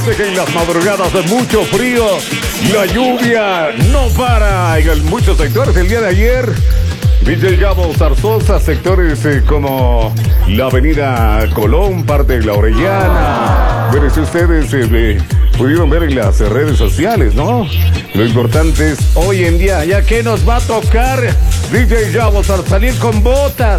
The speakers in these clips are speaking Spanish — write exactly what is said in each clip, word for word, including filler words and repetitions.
Parece que en las madrugadas de mucho frío, la lluvia no para en muchos sectores. El día de ayer, Villa Gabo, Zarzosa, sectores eh, como la avenida Colón, parte de la Orellana. Pero si ustedes eh, eh, pudieron ver en las redes sociales, ¿no? Lo importante es, hoy en día, ¿ya qué nos va a tocar? D J Gabo, salir con botas.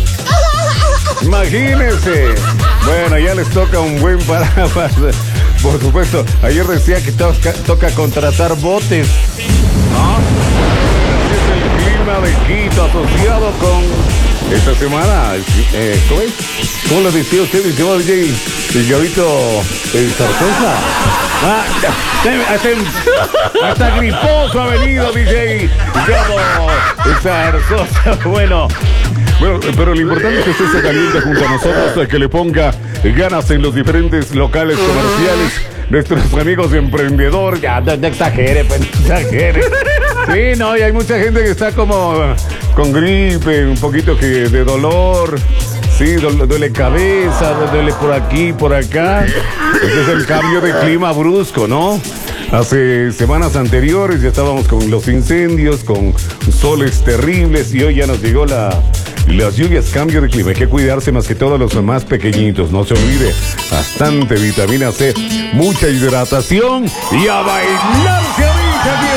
Imagínense. Bueno, ya les toca un buen paraguas. Por supuesto, ayer decía que toca, toca contratar botes, ¿no? Así es el clima de Quito asociado con esta semana. Eh, ¿Cómo es? ¿Cómo lo decía usted, mi señor D J? El Gabito el Zarzosa. Ah, hasta, hasta griposo ha venido D J Gabo el Zarzosa. Bueno. Bueno, pero lo importante es que usted se caliente junto a nosotros, que le ponga ganas en los diferentes locales comerciales. Nuestros amigos emprendedores. Ya, no, no exagere, pues, no exagere. Sí, no, y hay mucha gente que está como con gripe, un poquito que de dolor. Sí, duele, duele cabeza, duele por aquí, por acá. Este es el cambio de clima brusco, ¿no? Hace semanas anteriores ya estábamos con los incendios, con soles terribles, y hoy ya nos llegó la... Las lluvias, cambio de clima, hay que cuidarse más que todos los más pequeñitos. No se olvide, bastante vitamina C, mucha hidratación y a bailar, se avisa.